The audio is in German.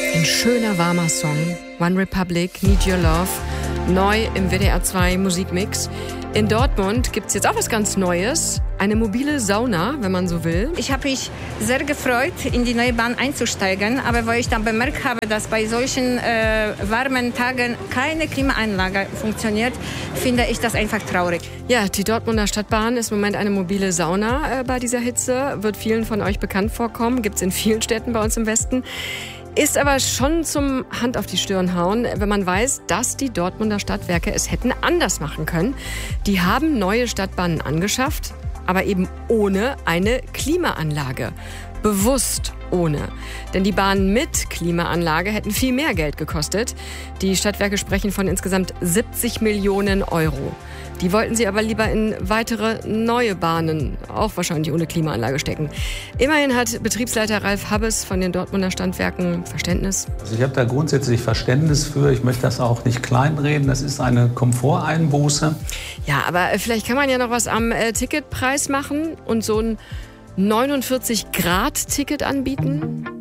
Ein schöner, warmer Song. One Republic, Need Your Love. Neu im WDR 2 Musikmix. In Dortmund gibt es jetzt auch was ganz Neues. Eine mobile Sauna, wenn man so will. Ich habe mich sehr gefreut, in die neue Bahn einzusteigen. Aber wo ich dann bemerkt habe, dass bei solchen warmen Tagen keine Klimaanlage funktioniert, finde ich das einfach traurig. Ja, die Dortmunder Stadtbahn ist im Moment eine mobile Sauna bei dieser Hitze. Wird vielen von euch bekannt vorkommen. Gibt es in vielen Städten bei uns im Westen. Ist aber schon zum Hand auf die Stirn hauen, wenn man weiß, dass die Dortmunder Stadtwerke es hätten anders machen können. Die haben neue Stadtbahnen angeschafft, aber eben ohne eine Klimaanlage. Bewusst ohne. Denn die Bahnen mit Klimaanlage hätten viel mehr Geld gekostet. Die Stadtwerke sprechen von insgesamt 70 Millionen Euro. Die wollten sie aber lieber in weitere neue Bahnen, auch wahrscheinlich ohne Klimaanlage, stecken. Immerhin hat Betriebsleiter Ralf Habbes von den Dortmunder Stadtwerken Verständnis. Also ich habe da grundsätzlich Verständnis für. Ich möchte das auch nicht kleinreden. Das ist eine Komforteinbuße. Ja, aber vielleicht kann man ja noch was am Ticketpreis machen und so ein 49-Grad-Ticket anbieten.